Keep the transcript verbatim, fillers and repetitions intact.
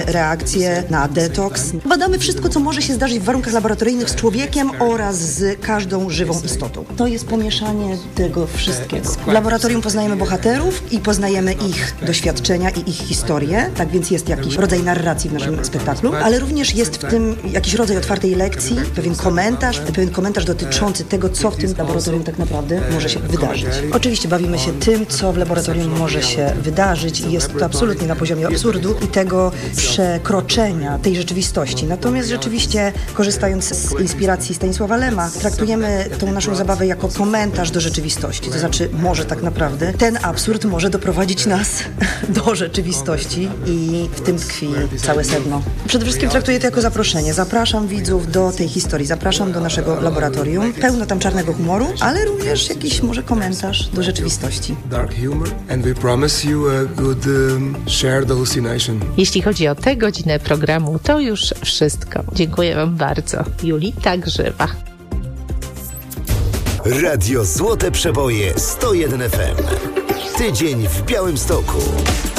reakcje na detoks. Badamy wszystko, co może się zdarzyć w warunkach laboratoryjnych z człowiekiem oraz z każdą żywą istotą. To jest pomieszanie tego wszystkiego. W laboratorium poznajemy bohaterów i poznajemy ich doświadczenia i ich historię, tak więc jest jakiś rodzaj narracji w naszym spektaklu, ale również jest w tym jakiś rodzaj otwartej lekcji, pewien komentarz, pewien komentarz dotyczący tego, co w tym laboratorium tak naprawdę może się wydarzyć. Oczywiście bawimy się tym, co w laboratorium może się wydarzyć i jest to absolutnie na poziomie absurdu i tego przekroczenia tej rzeczywistości. Natomiast rzeczywiście, korzystając z inspiracji Stanisława Lema, traktujemy tą naszą zabawę jako komentarz do rzeczywistości. To znaczy, może tak naprawdę ten absurd może doprowadzić nas do rzeczywistości i w tym tkwi całe sedno. Przede wszystkim traktuję to jako zaproszenie. Zapraszam widzów do tej historii, zapraszam do naszego laboratorium. Pełno tam czarnego humoru, ale również jakiś może komentarz do rzeczywistości. Dark humor and we promise you a good um, shared hallucination. Jeśli chodzi o tę godzinę programu, to już wszystko. Dziękuję Wam bardzo. Julita Grzywa. Radio Złote Przeboje sto jeden F M. Tydzień w Białymstoku.